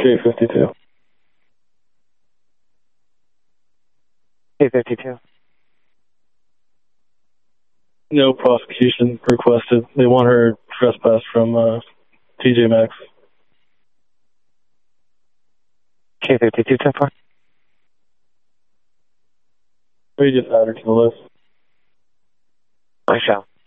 K52. K52. No prosecution requested. They want her trespass from TJ Maxx. K52, 10-4. We just add her to the list. I shall.